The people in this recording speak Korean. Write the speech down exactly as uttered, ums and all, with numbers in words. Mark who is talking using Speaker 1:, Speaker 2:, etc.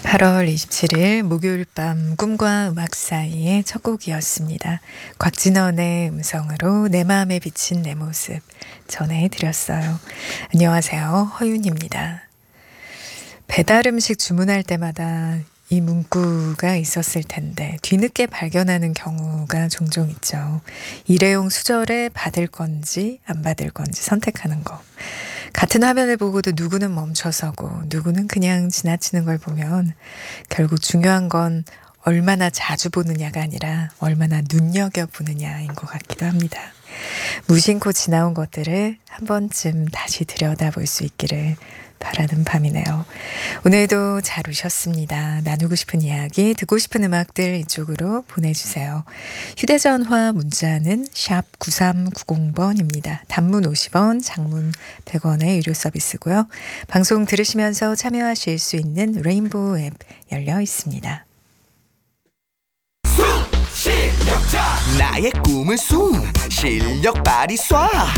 Speaker 1: 팔월 이십칠일 목요일 밤 꿈과 음악 사이의 첫 곡이었습니다. 곽진원의 음성으로 내 마음에 비친 내 모습 전해드렸어요. 안녕하세요. 허윤입니다. 배달 음식 주문할 때마다 이 문구가 있었을 텐데 뒤늦게 발견하는 경우가 종종 있죠. 일회용 수저를 받을 건지 안 받을 건지 선택하는 거. 같은 화면을 보고도 누구는 멈춰서고 누구는 그냥 지나치는 걸 보면 결국 중요한 건 얼마나 자주 보느냐가 아니라 얼마나 눈여겨보느냐인 것 같기도 합니다. 무심코 지나온 것들을 한 번쯤 다시 들여다볼 수 있기를 바라는 밤이네요. 오늘도 잘 오셨습니다. 나누고 싶은 이야기, 듣고 싶은 음악들 이쪽으로 보내주세요. 휴대전화 문자는 샵 구삼구공번입니다. 단문 오십 원, 장문 백 원의 유료 서비스고요. 방송 들으시면서 참여하실 수 있는 레인보우 앱 열려 있습니다.
Speaker 2: 실력자 나의 꿈은 숨 실력 발휘 쏴